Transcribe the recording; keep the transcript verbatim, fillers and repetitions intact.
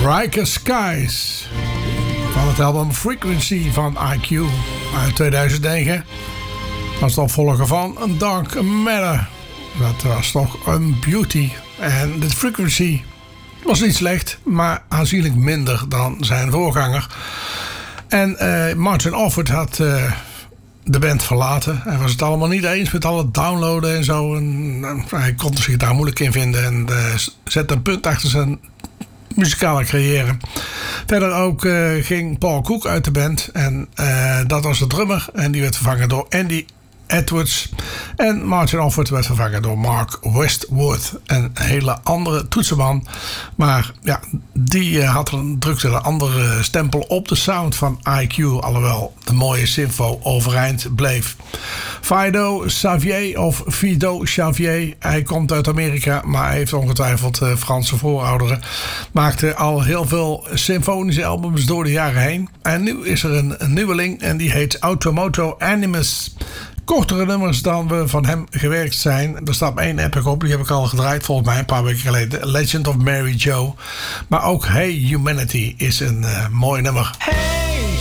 Brighter Skies van het album Frequency van I Q uit tweeduizend negen. Dat is de opvolger van Dark Matter. Dat was toch een beauty. En de Frequency was niet slecht, maar aanzienlijk minder dan zijn voorganger. En uh, Martin Offord had uh, de band verlaten. Hij was het allemaal niet eens met alle downloaden en zo. En, en hij kon zich daar moeilijk in vinden en uh, zette een punt achter zijn muzikale carrière. Verder ook uh, ging Paul Cook uit de band. En uh, dat was de drummer. En die werd vervangen door Andy Edwards. En Martin Offord werd vervangen door Mark Westwood. Een hele andere toetsenman. Maar ja, die uh, had een, drukte een andere stempel op de sound van I Q. Alhoewel de mooie synfo overeind bleef. Fido Xavier of Fido Xavier. Hij komt uit Amerika, maar hij heeft ongetwijfeld uh, Franse voorouderen. Maakte al heel veel symfonische albums door de jaren heen. En nu is er een, een nieuweling en die heet Automoto Animus. Kortere nummers dan we van hem gewerkt zijn. Er staat maar één epic op, die heb ik al gedraaid volgens mij een paar weken geleden. Legend of Mary Jo. Maar ook Hey Humanity is een uh, mooi nummer. Hey.